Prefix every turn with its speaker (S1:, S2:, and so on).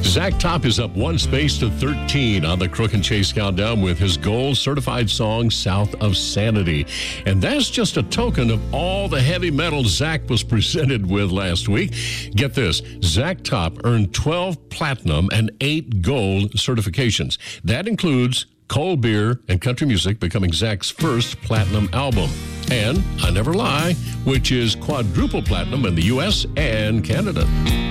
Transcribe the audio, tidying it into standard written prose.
S1: Zach Top is up one space to 13 on the Crook and Chase Countdown with his gold certified song, South of Sanity. And that's just a token of all the heavy metal Zach was presented with last week. Get this, Zach Top earned 12 platinum and 8 gold certifications. That includes Cold Beer and Country Music becoming Zach's first platinum album. And I Never Lie, which is quadruple platinum in the U.S. and Canada.